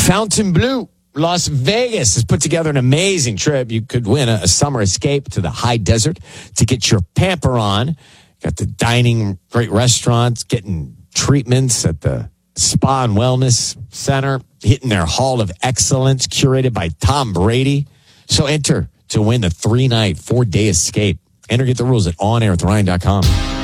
Fontainebleau, Las Vegas has put together an amazing trip. You could win a summer escape to the high desert to get your pamper on. Got the dining, great restaurants, getting treatments at the Spa and Wellness Center, hitting their Hall of Excellence, curated by Tom Brady. So enter to win the 3-night, 4-day escape. Enter, get the rules at onairwithryan.com.